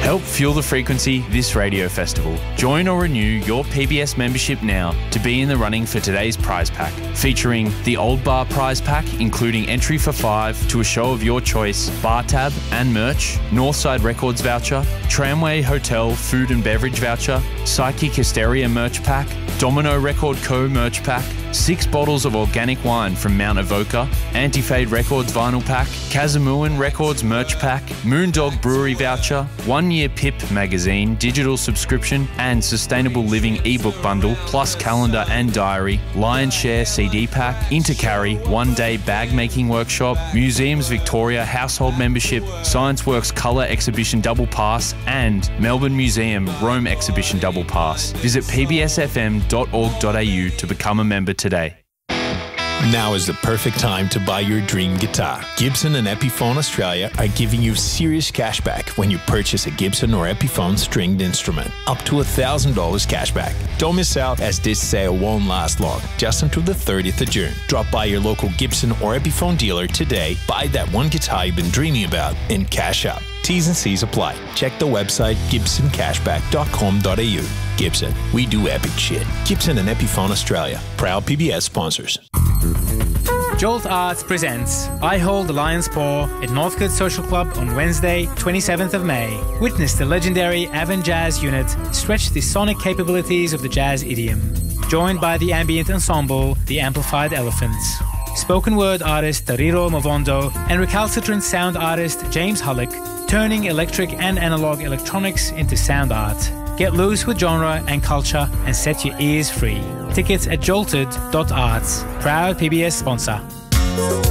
Help fuel the frequency this radio festival. Join or renew your PBS membership now to be in the running for today's prize pack, featuring the Old Bar prize pack, including entry for 5 to a show of your choice, bar tab and merch, Northside Records voucher, Tramway Hotel food and beverage voucher, Psychic Hysteria merch pack, Domino Record Co merch pack, 6 bottles of organic wine from Mount Avoca, Anti-Fade Records vinyl pack, Kazamuan Records merch pack, Moondog Brewery voucher, 1-year PIP magazine, digital subscription and sustainable living ebook bundle, plus calendar and diary, Lion's Share CD pack, Intercarry, 1-day bag making workshop, Museums Victoria household membership, Science Works Colour Exhibition double pass and Melbourne Museum Rome Exhibition double pass. Visit pbsfm.org.au to become a member today. Now is the perfect time to buy your dream guitar. Gibson and Epiphone Australia are giving you serious cashback when you purchase a Gibson or Epiphone stringed instrument. Up to $1,000 cashback. Don't miss out, as this sale won't last long, just until the 30th of June. Drop by your local Gibson or Epiphone dealer today, buy that one guitar you've been dreaming about, and cash out. T's and C's apply. Check the website gibsoncashback.com.au. Gibson, we do epic shit. Gibson and Epiphone Australia, proud PBS sponsors. Jolt Arts presents I Hold the Lion's Paw at Northcote Social Club on Wednesday, 27th of May. Witness the legendary Avon Jazz Unit stretch the sonic capabilities of the jazz idiom. Joined by the ambient ensemble, the Amplified Elephants. Spoken word artist Tariro Mavondo and recalcitrant sound artist James Hullock, turning electric and analog electronics into sound art. Get loose with genre and culture and set your ears free. Tickets at jolted.arts. Proud PBS sponsor.